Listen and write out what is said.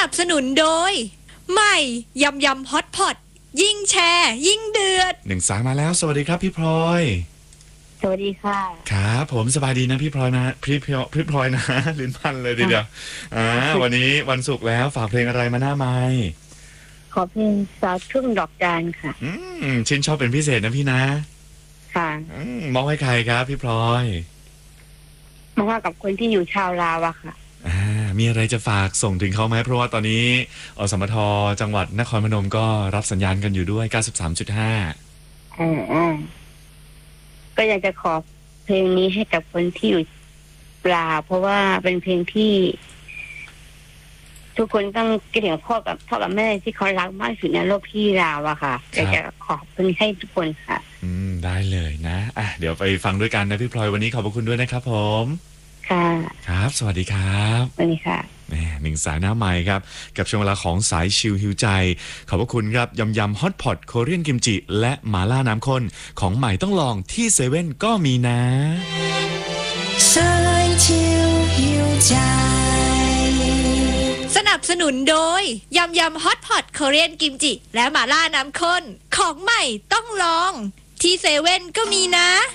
นับสนุนโดยใหม่ยำยำฮอตพอตยิ่งแชร์ยิ่งเดือดหนึ่งสายมาแล้วสวัสดีครับพี่พลอยสวัสดีค่ะครับผมสบายดีนะพี่พลอยนะพี่พลอยนะ ลิ้นพันเลยทีเดียววันนี้วันศุกร์แล้วฝากเพลงอะไรมาหน้าไมค์ขอเพลงสาวทุ่งดอกจานค่ะชื่นชอบเป็นพิเศษนะพี่นะค่ะมอบให้ใครครับพี่พลอยมอบให้กับคนที่อยู่ชาวลาวอะค่ะมีอะไรจะฝากส่งถึงเขาไหมเพราะว่าตอนนี้อสมทจังหวัดนครพนมก็รับสัญญาณกันอยู่ด้วย 93.5 ก็อยากจะขอเพลงนี้ให้กับคนที่อยู่ลาวเพราะว่าเป็นเพลงที่ทุกคนต้องคิดถึงพ่อกับแม่ที่เขารักมากที่สุดในโลกที่ลาวอะค่ะอยากจะขอบคุณให้ทุกคนค่ะได้เลยนะเดี๋ยวไปฟังด้วยกันนะพี่พลอยวันนี้ขอบคุณด้วยนะครับผมค่ะครับสวัสดีครับสวัสดีค่ะหนึ่งสายหน้าใหม่ครับกับช่วงเวลาของสายชิลฮิวใจขอบพระคุณครับยำฮอตพอตโคเรียนกิมจิและหม่าล่าน้ำข้นของใหม่ต้องลองที่เซเว่นก็มีนะสายชิลฮิวใจสนับสนุนโดยยำฮอตพอตโคเรียนกิมจิและหม่าล่าน้ำข้นของใหม่ต้องลองที่เซเว่นก็มีนะ